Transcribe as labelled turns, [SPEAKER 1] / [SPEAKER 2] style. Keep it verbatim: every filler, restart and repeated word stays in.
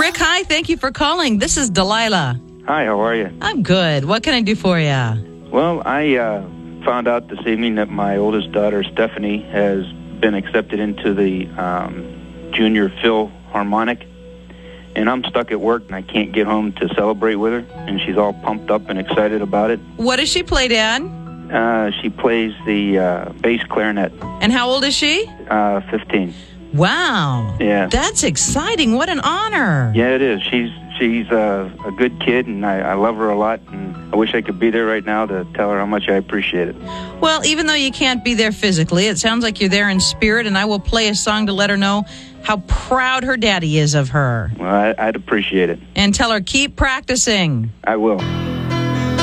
[SPEAKER 1] Rick, hi. Thank you for calling. This is Delilah.
[SPEAKER 2] Hi, how are you?
[SPEAKER 1] I'm good. What can I do for you?
[SPEAKER 2] Well, I uh, found out this evening that my oldest daughter, Stephanie, has been accepted into the um, Junior Philharmonic, and I'm stuck at work, and I can't get home to celebrate with her, and she's all pumped up and excited about it.
[SPEAKER 1] What does she play, Dad?
[SPEAKER 2] Uh, she plays the uh, bass clarinet.
[SPEAKER 1] And how old is she?
[SPEAKER 2] Uh, fifteen.
[SPEAKER 1] Wow.
[SPEAKER 2] Yeah.
[SPEAKER 1] That's exciting. What an honor.
[SPEAKER 2] Yeah, it is. She's she's uh, a good kid, and I, I love her a lot, and I wish I could be there right now to tell her how much I appreciate it.
[SPEAKER 1] Well, even though you can't be there physically, it sounds like you're there in spirit, and I will play a song to let her know how proud her daddy is of her.
[SPEAKER 2] Well, I, I'd appreciate it.
[SPEAKER 1] And tell her, keep practicing.
[SPEAKER 2] I will.